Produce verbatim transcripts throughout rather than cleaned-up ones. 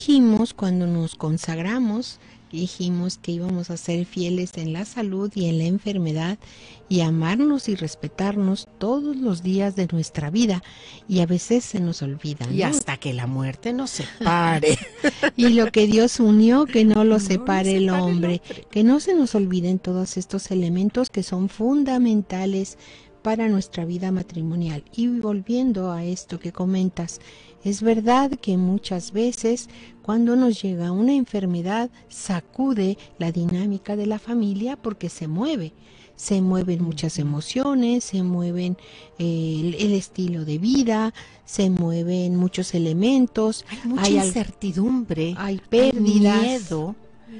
Dijimos cuando nos consagramos, dijimos que íbamos a ser fieles en la salud y en la enfermedad y amarnos y respetarnos todos los días de nuestra vida, y a veces se nos olvida, Y ¿no? hasta que la muerte nos separe. Y lo que Dios unió, que no lo No lo separe el separe el hombre, hombre. que no se nos olviden todos estos elementos que son fundamentales para nuestra vida matrimonial. Y volviendo a esto que comentas, es verdad que muchas veces cuando nos llega una enfermedad sacude la dinámica de la familia porque se mueve. Se mueven muchas emociones, se mueven eh, el, el estilo de vida, se mueven muchos elementos, Hay mucha hay, al- incertidumbre, hay hay pérdidas. miedo,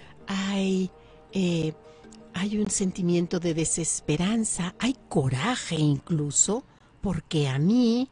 hay, eh, hay un sentimiento de desesperanza, hay coraje incluso, porque a mí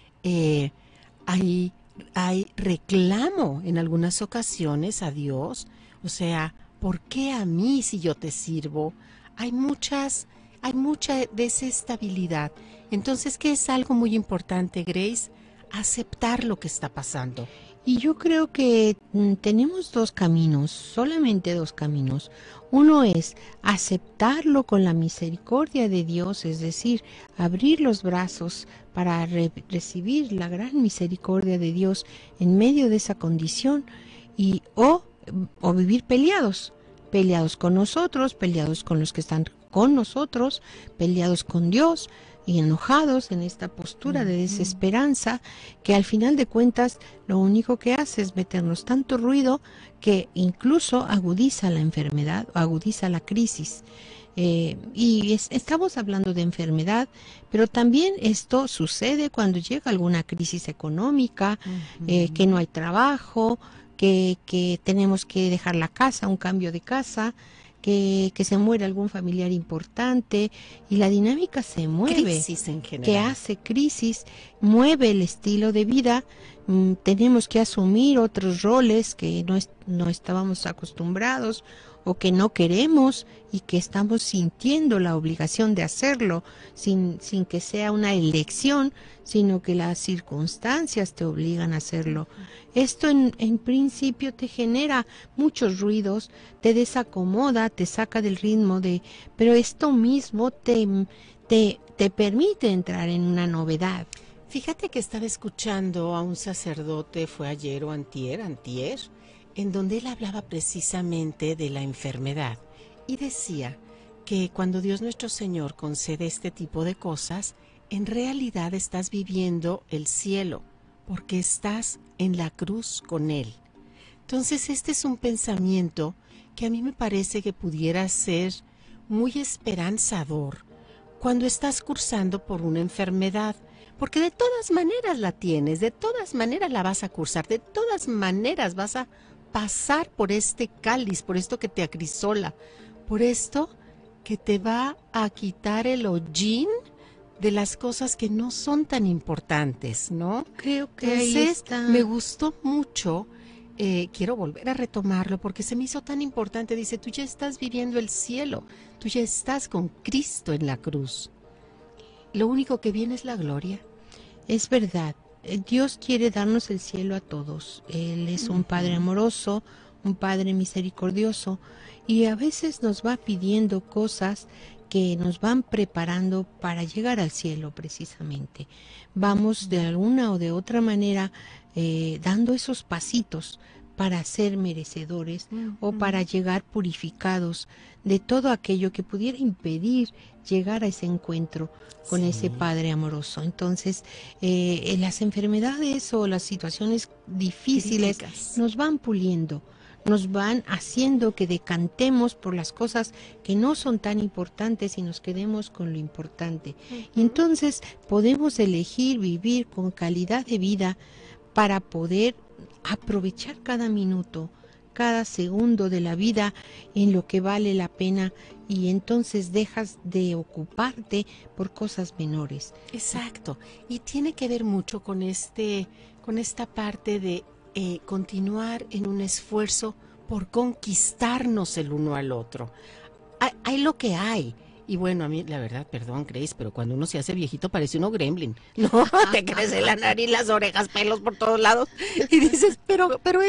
eh, hay, hay reclamo en algunas ocasiones a Dios. O sea, ¿por qué a mí si yo te sirvo? Hay muchas, hay mucha desestabilidad. Entonces, ¿qué es algo muy importante, Grace? Aceptar lo que está pasando. Y yo creo que mm, tenemos dos caminos, solamente dos caminos. Uno es aceptarlo con la misericordia de Dios, es decir, abrir los brazos para re- recibir la gran misericordia de Dios en medio de esa condición, y o, o vivir peleados, peleados con nosotros, peleados con los que están con nosotros, peleados con Dios y enojados en esta postura de desesperanza, que al final de cuentas lo único que hace es meternos tanto ruido que incluso agudiza la enfermedad, agudiza la crisis. Eh, y es- estamos hablando de enfermedad, pero también esto sucede cuando llega alguna crisis económica, eh, que no hay trabajo, que, que tenemos que dejar la casa, un cambio de casa, que, que se muere algún familiar importante, y la dinámica se mueve, Crisis en que general. hace crisis, mueve el estilo de vida. Mm, tenemos que asumir otros roles que no, es- no estábamos acostumbrados o que no queremos, y que estamos sintiendo la obligación de hacerlo sin, sin que sea una elección, sino que las circunstancias te obligan a hacerlo. Esto en, en principio te genera muchos ruidos, te desacomoda, te saca del ritmo de, pero esto mismo te, te, te permite entrar en una novedad. Fíjate que estaba escuchando a un sacerdote, fue ayer o antier, antier, en donde él hablaba precisamente de la enfermedad y decía que cuando Dios nuestro Señor concede este tipo de cosas, en realidad estás viviendo el cielo, porque estás en la cruz con Él. Entonces este es un pensamiento que a mí me parece que pudiera ser muy esperanzador cuando estás cursando por una enfermedad, porque de todas maneras la tienes, de todas maneras la vas a cursar, de todas maneras vas a pasar por este cáliz, por esto que te acrisola, por esto que te va a quitar el hollín de las cosas que no son tan importantes, ¿no? Creo que ahí Entonces, está. me gustó mucho, eh, quiero volver a retomarlo porque se me hizo tan importante. Dice, tú ya estás viviendo el cielo, tú ya estás con Cristo en la cruz. Lo único que viene es la gloria. Es verdad, eh, Dios quiere darnos el cielo a todos. Él es un Padre amoroso, un Padre misericordioso, y a veces nos va pidiendo cosas que nos van preparando para llegar al cielo precisamente. Vamos de alguna o de otra manera eh, dando esos pasitos para ser merecedores o para llegar purificados de todo aquello que pudiera impedir llegar a ese encuentro con Sí. ese Padre amoroso. Entonces, eh, eh, las enfermedades o las situaciones difíciles Críticas. nos van puliendo, nos van haciendo que decantemos por las cosas que no son tan importantes y nos quedemos con lo importante. Y entonces podemos elegir vivir con calidad de vida para poder aprovechar cada minuto, cada segundo de la vida en lo que vale la pena, y entonces dejas de ocuparte por cosas menores. Exacto. Y tiene que ver mucho con este, con esta parte de eh, continuar en un esfuerzo por conquistarnos el uno al otro. Hay, hay lo que hay. Y bueno, a mí, la verdad, perdón, Grace, pero cuando uno se hace viejito parece uno gremlin. No, te crece la nariz, las orejas, pelos por todos lados. Y dices, pero, pero